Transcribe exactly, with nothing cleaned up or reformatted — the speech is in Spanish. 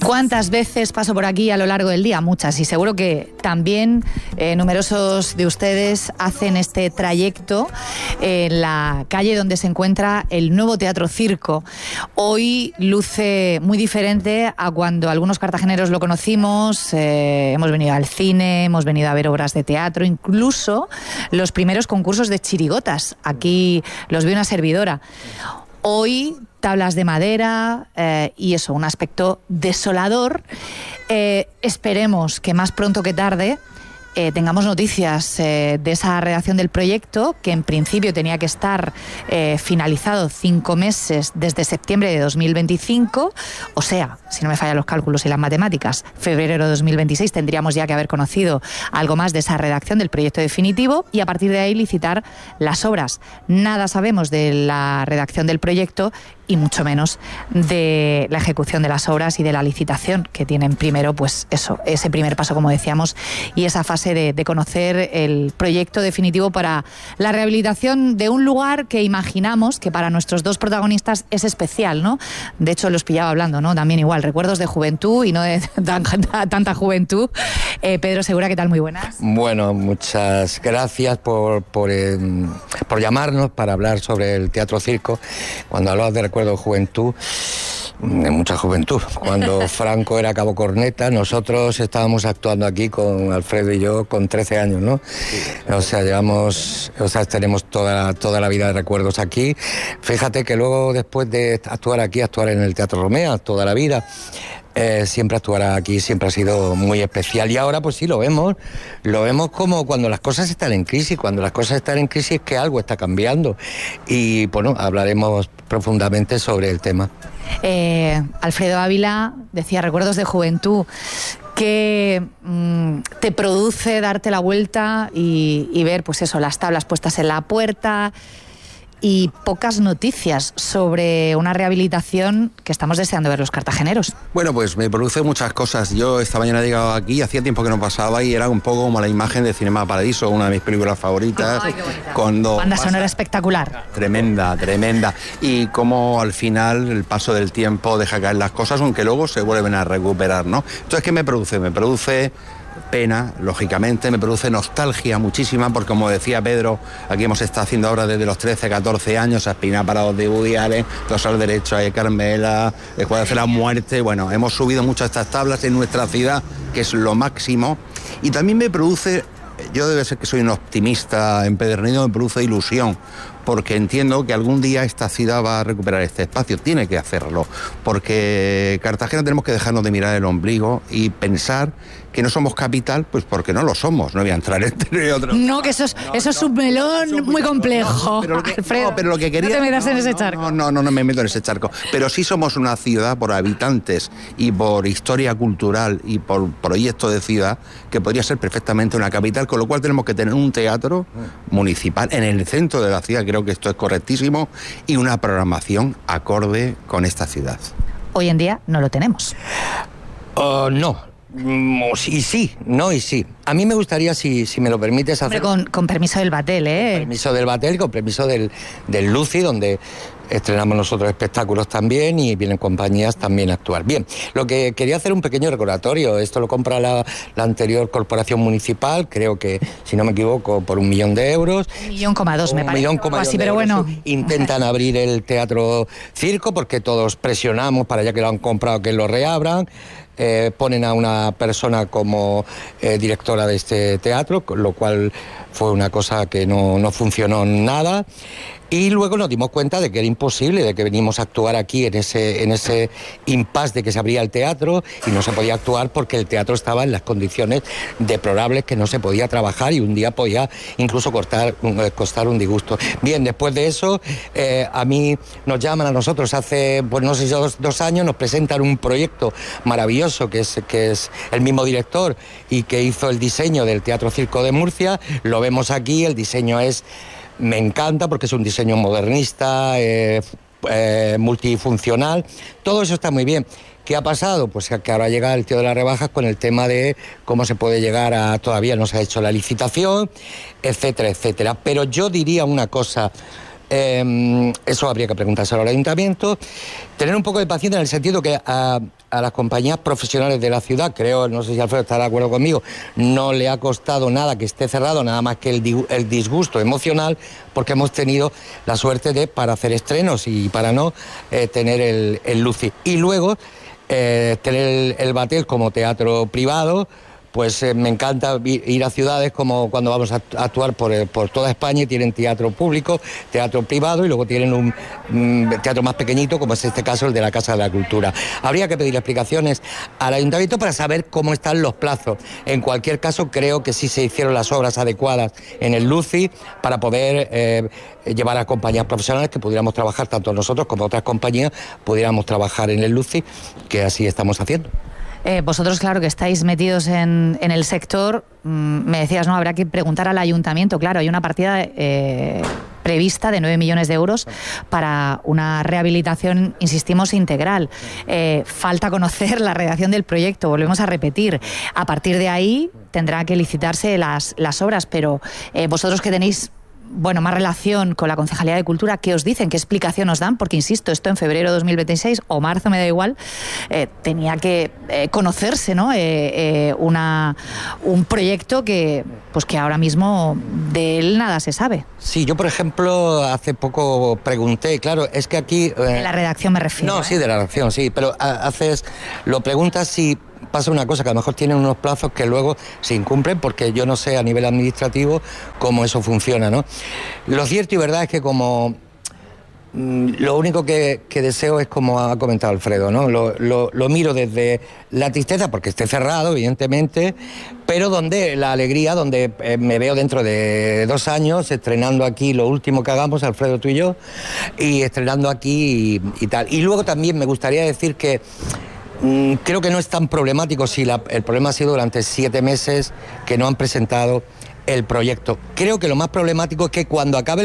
¿Cuántas veces paso por aquí a lo largo del día? Muchas, y seguro que también eh, numerosos de ustedes hacen este trayecto en la calle donde se encuentra el nuevo Teatro Circo. Hoy luce muy diferente a cuando algunos cartageneros lo conocimos, eh, hemos venido al cine, hemos venido a ver obras de teatro, incluso los primeros concursos de chirigotas. Aquí los vio una servidora. Hoy tablas de madera eh, y eso, un aspecto desolador. Eh, esperemos que más pronto que tarde eh, tengamos noticias eh, de esa redacción del proyecto, que en principio tenía que estar eh, finalizado cinco meses desde septiembre de dos mil veinticinco, o sea, si no me fallan los cálculos y las matemáticas, febrero de dos mil veintiséis tendríamos ya que haber conocido algo más de esa redacción del proyecto definitivo y a partir de ahí licitar las obras. Nada sabemos de la redacción del proyecto y mucho menos de la ejecución de las obras y de la licitación, que tienen primero, pues eso, ese primer paso, como decíamos, y esa fase de, de conocer el proyecto definitivo para la rehabilitación de un lugar que imaginamos que para nuestros dos protagonistas es especial, ¿no? De hecho, los pillaba hablando, ¿no? También igual, recuerdos de juventud y no de tanta, tanta juventud. Eh, Pedro Segura, ¿qué tal? Muy buenas. Bueno, muchas gracias por, por, eh, por llamarnos para hablar sobre el Teatro Circo. Cuando hablabas de recuerdo de juventud, de mucha juventud. Cuando Franco era cabo corneta, nosotros estábamos actuando aquí con Alfredo y yo con trece años, ¿no? O sea, llevamos, o sea, tenemos toda, toda la vida de recuerdos aquí. Fíjate que luego, después de actuar aquí, actuar en el Teatro Romea, toda la vida, Eh, siempre actuar aquí siempre ha sido muy especial y ahora pues sí lo vemos, lo vemos como cuando las cosas están en crisis, cuando las cosas están en crisis es que algo está cambiando y bueno, hablaremos profundamente sobre el tema. Eh, Alfredo Ávila decía recuerdos de juventud. ¿Qué mmm, te produce darte la vuelta y, y ver pues eso, las tablas puestas en la puerta y pocas noticias sobre una rehabilitación que estamos deseando ver los cartageneros? Bueno, pues me produce muchas cosas. Yo esta mañana he llegado aquí, hacía tiempo que no pasaba y era un poco como la imagen de Cinema Paradiso, una de mis películas favoritas. Ay, qué bonita. Cuando banda pasa... sonora espectacular. Tremenda, tremenda. Y como al final el paso del tiempo deja caer las cosas, aunque luego se vuelven a recuperar, ¿no? Entonces, ¿qué me produce? Me produce pena, lógicamente, me produce nostalgia muchísima, porque como decía Pedro, aquí hemos estado haciendo obras desde los trece, catorce años, a Espina Parados de Woody Allen, Dos al Derecho, a Carmela, el Juego de la Muerte. Bueno, hemos subido mucho estas tablas en nuestra ciudad, que es lo máximo, y también me produce, yo debe ser que soy un optimista empedernido, me produce ilusión, porque entiendo que algún día esta ciudad va a recuperar este espacio, tiene que hacerlo, porque Cartagena tenemos que dejarnos de mirar el ombligo y pensar que no somos capital, pues porque no lo somos. No voy a entrar entre otros. No, que eso es, no, eso es un melón no, muy complejo. No, pero, lo que, Alfredo, no, pero lo que quería... No te metas no, en ese no, charco. No, no, no, no me meto en ese charco. Pero sí somos una ciudad por habitantes y por historia cultural y por proyecto de ciudad que podría ser perfectamente una capital, con lo cual tenemos que tener un teatro municipal en el centro de la ciudad, creo que esto es correctísimo, y una programación acorde con esta ciudad. Hoy en día no lo tenemos. Uh, no. Y sí, no y sí. A mí me gustaría, si, si me lo permites, hacer... Con, con permiso del Batel, ¿eh? Con permiso del Batel, con permiso del, del Luci, donde estrenamos nosotros espectáculos también y vienen compañías también a actuar. Bien, lo que quería hacer un pequeño recordatorio. Esto lo compra la, la anterior corporación municipal, creo que, si no me equivoco, por un millón de euros. Un millón coma dos, me parece. Un millón coma así, pero bueno. Intentan abrir el Teatro Circo porque todos presionamos para ya que lo han comprado que lo reabran. Eh, ponen a una persona como eh, directora de este teatro, lo cual fue una cosa que no, no funcionó nada. Y luego nos dimos cuenta de que era imposible, de que venimos a actuar aquí en ese, en ese impasse de que se abría el teatro y no se podía actuar porque el teatro estaba en las condiciones deplorables que no se podía trabajar y un día podía incluso cortar, costar un disgusto. Bien, después de eso, eh, a mí nos llaman a nosotros hace, pues no sé, dos, dos años, nos presentan un proyecto maravilloso que es, que es el mismo director y que hizo el diseño del Teatro Circo de Murcia. Lo vemos aquí, el diseño es... Me encanta porque es un diseño modernista, eh, eh, multifuncional, todo eso está muy bien. ¿Qué ha pasado? Pues que ahora llega el tío de las rebajas con el tema de cómo se puede llegar a... Todavía no se ha hecho la licitación, etcétera, etcétera. Pero yo diría una cosa... Eh, eso habría que preguntárselo al ayuntamiento, tener un poco de paciencia en el sentido que uh, a las compañías profesionales de la ciudad, creo, no sé si Alfredo estará de acuerdo conmigo, no le ha costado nada que esté cerrado, nada más que el, el disgusto emocional, porque hemos tenido la suerte de, para hacer estrenos y para no eh, tener el, el Lucy. Y luego eh, tener el, el Batel como teatro privado. Pues eh, me encanta ir a ciudades como cuando vamos a actuar por, por toda España y tienen teatro público, teatro privado y luego tienen un, un teatro más pequeñito, como es este caso el de la Casa de la Cultura. Habría que pedir explicaciones al Ayuntamiento para saber cómo están los plazos. En cualquier caso, creo que sí se hicieron las obras adecuadas en el Lucy para poder eh, llevar a compañías profesionales que pudiéramos trabajar, tanto nosotros como otras compañías, pudiéramos trabajar en el Lucy, que así estamos haciendo. Eh, vosotros, claro, que estáis metidos en, en el sector, mmm, me decías, ¿no? Habrá que preguntar al ayuntamiento. Claro, hay una partida eh, prevista de nueve millones de euros para una rehabilitación, insistimos, integral. Eh, falta conocer la redacción del proyecto, volvemos a repetir. A partir de ahí tendrán que licitarse las, las obras, pero eh, vosotros que tenéis bueno, más relación con la Concejalía de Cultura, ¿qué os dicen? ¿Qué explicación nos dan? Porque, insisto, esto en febrero de dos mil veintiséis o marzo, me da igual, eh, tenía que eh, conocerse, ¿no? Eh, eh, una, un proyecto que, pues que ahora mismo de él nada se sabe. Sí, yo, por ejemplo, hace poco pregunté, claro, es que aquí... Eh, de la redacción me refiero. No, ¿eh? sí, de la redacción, sí, pero haces, lo preguntas si... Pasa una cosa, que a lo mejor tienen unos plazos que luego se incumplen, porque yo no sé a nivel administrativo cómo eso funciona, ¿no? Lo cierto y verdad es que como mmm, lo único que, que deseo es, como ha comentado Alfredo, ¿no? Lo, lo, lo miro desde la tristeza, porque esté cerrado, evidentemente, pero donde la alegría, donde eh, me veo dentro de dos años estrenando aquí lo último que hagamos, Alfredo, tú y yo, y estrenando aquí y, y tal. Y luego también me gustaría decir que creo que no es tan problemático si la, el problema ha sido durante siete meses que no han presentado el proyecto. Creo que lo más problemático es que cuando acabe